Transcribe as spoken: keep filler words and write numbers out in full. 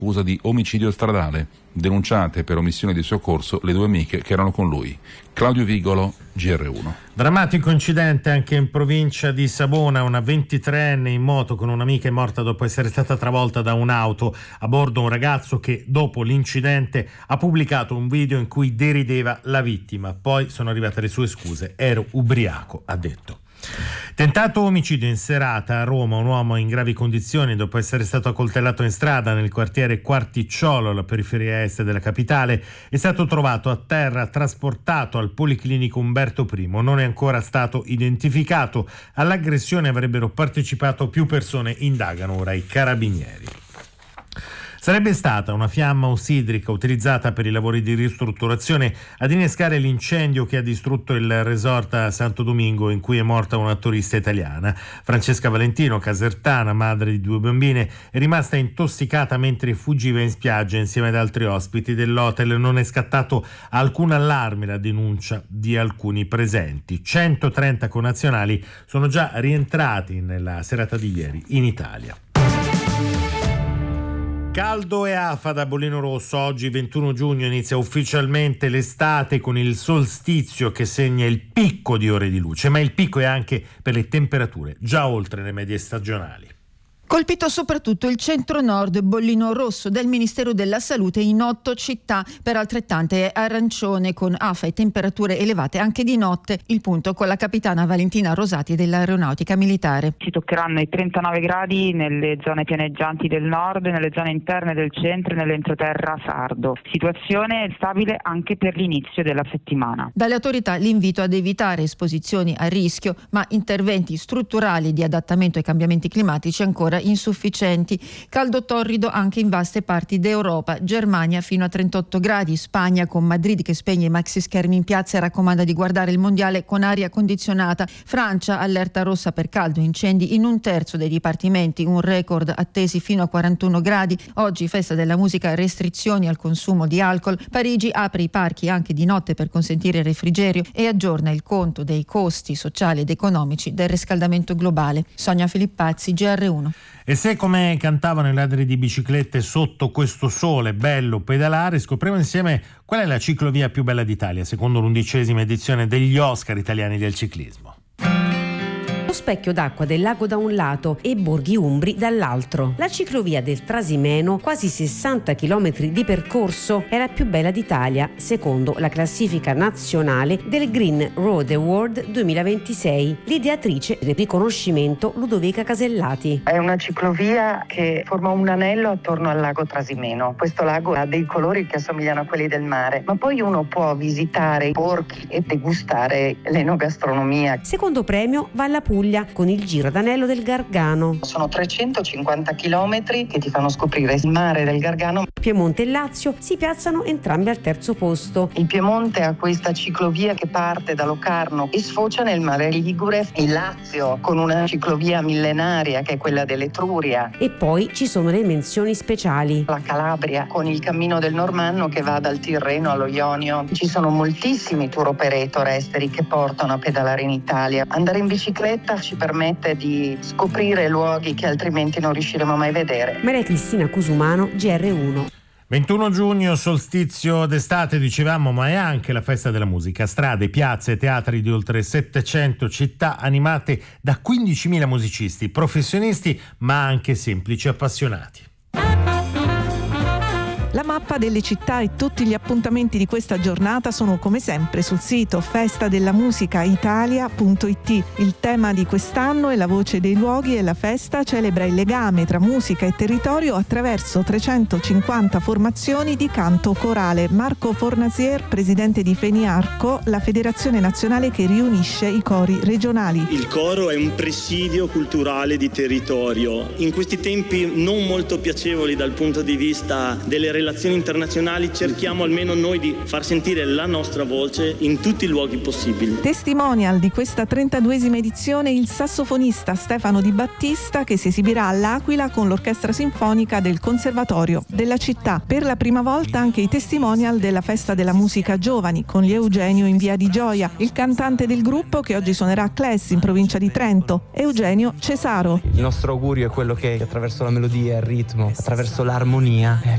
accusa di omicidio stradale, denunciate per omissione di soccorso le due amiche che erano con lui. Claudio Vigolo, G R uno. Drammatico incidente anche in provincia di Savona, una ventitreenne in moto con un'amica è morta dopo essere stata travolta da un'auto. A bordo un ragazzo che dopo l'incidente ha pubblicato un video in cui derideva la vittima. Poi sono arrivate le sue scuse, ero ubriaco, ha detto. Tentato omicidio in serata a Roma, un uomo in gravi condizioni dopo essere stato accoltellato in strada nel quartiere Quarticciolo, alla periferia est della capitale, è stato trovato a terra, trasportato al Policlinico Umberto I, non è ancora stato identificato. All'aggressione avrebbero partecipato più persone, indagano ora i carabinieri. Sarebbe stata una fiamma ossidrica utilizzata per i lavori di ristrutturazione ad innescare l'incendio che ha distrutto il resort a Santo Domingo in cui è morta una turista italiana. Francesca Valentino, casertana, madre di due bambine, è rimasta intossicata mentre fuggiva in spiaggia insieme ad altri ospiti dell'hotel. Non è scattato alcun allarme, la denuncia di alcuni presenti. centotrenta connazionali sono già rientrati nella serata di ieri in Italia. Caldo e afa da Bollino Rosso. Oggi ventuno giugno inizia ufficialmente l'estate con il solstizio che segna il picco di ore di luce, ma il picco è anche per le temperature, già oltre le medie stagionali. Colpito soprattutto il centro-nord, bollino rosso del Ministero della Salute in otto città, per altrettante è arancione con afa e temperature elevate anche di notte. Il punto con la capitana Valentina Rosati dell'Aeronautica Militare. Si toccheranno i trentanove gradi nelle zone pianeggianti del nord, nelle zone interne del centro e nell'entroterra sardo. Situazione stabile anche per l'inizio della settimana. Dalle autorità l'invito ad evitare esposizioni a rischio, ma interventi strutturali di adattamento ai cambiamenti climatici ancora insufficienti. Caldo torrido anche in vaste parti d'Europa. Germania fino a trentotto gradi, Spagna con Madrid che spegne i maxi schermi in piazza e raccomanda di guardare il mondiale con aria condizionata. Francia allerta rossa per caldo, incendi in un terzo dei dipartimenti, un record attesi fino a quarantuno gradi. Oggi festa della musica, restrizioni al consumo di alcol. Parigi apre i parchi anche di notte per consentire il refrigerio e aggiorna il conto dei costi sociali ed economici del riscaldamento globale. Sonia Filippazzi, G R uno. E se, come cantavano i ladri di biciclette, sotto questo sole bello pedalare, scopriamo insieme qual è la ciclovia più bella d'Italia, secondo l'undicesima edizione degli Oscar italiani del ciclismo. Lo specchio d'acqua del lago da un lato e Borghi Umbri dall'altro. La ciclovia del Trasimeno, quasi sessanta chilometri di percorso, è la più bella d'Italia, secondo la classifica nazionale del Green Road Award duemilaventisei. L'ideatrice del riconoscimento Ludovica Casellati. È una ciclovia che forma un anello attorno al lago Trasimeno. Questo lago ha dei colori che assomigliano a quelli del mare, ma poi uno può visitare i borghi e degustare l'enogastronomia. Secondo premio va alla Puglia con il Giro d'Anello del Gargano. Sono trecentocinquanta chilometri che ti fanno scoprire il mare del Gargano. Piemonte e Lazio si piazzano entrambi al terzo posto. Il Piemonte ha questa ciclovia che parte da Locarno e sfocia nel mare Ligure. Il Lazio con una ciclovia millenaria che è quella dell'Etruria. E poi ci sono le menzioni speciali. La Calabria con il cammino del Normanno che va dal Tirreno allo Ionio. Ci sono moltissimi tour operator esteri che portano a pedalare in Italia. Andare in bicicletta ci permette di scoprire luoghi che altrimenti non riusciremo mai a vedere. Maria Cristina Cusumano, G R uno. ventuno giugno, solstizio d'estate, dicevamo, ma è anche la festa della musica. Strade, piazze e teatri di oltre settecento città animate da quindicimila musicisti, professionisti ma anche semplici appassionati. La mappa delle città e tutti gli appuntamenti di questa giornata sono come sempre sul sito festa della musica italia punto it. Il tema di quest'anno è la voce dei luoghi e la festa celebra il legame tra musica e territorio attraverso trecentocinquanta formazioni di canto corale. Marco Fornasier, presidente di Feniarco, la federazione nazionale che riunisce i cori regionali. Il coro è un presidio culturale di territorio. In questi tempi non molto piacevoli dal punto di vista delle relazioni internazionali cerchiamo almeno noi di far sentire la nostra voce in tutti i luoghi possibili. Testimonial di questa trentaduesima edizione il sassofonista Stefano Di Battista, che si esibirà all'Aquila con l'orchestra sinfonica del Conservatorio della città. Per la prima volta anche i testimonial della festa della musica giovani con gli Eugenio in via di Gioia, il cantante del gruppo che oggi suonerà a Cles in provincia di Trento, Eugenio Cesaro. Il nostro augurio è quello che attraverso la melodia, il ritmo, attraverso l'armonia